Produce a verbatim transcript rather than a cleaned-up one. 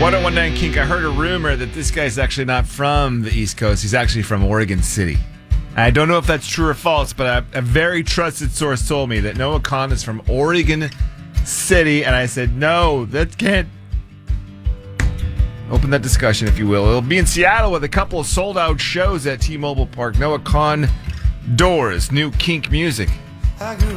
oh one nine Kink, I heard a rumor that this guy's actually not from the East Coast. He's actually from Oregon City. I don't know if that's true or false, but a, a very trusted source told me that Noah Kahan is from Oregon City, and I said, no, that can't. Open that discussion, if you will. It'll be in Seattle with a couple of sold-out shows at T-Mobile Park. Noah Kahan, Doors, new Kink music.